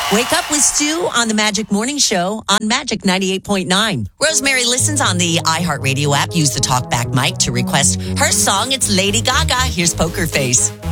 Wake up with Stu on the Magic Morning Show on Magic 98.9. Rosemary listens on the iHeartRadio app. Use the talkback mic to request her song. It's Lady Gaga. Here's Poker Face.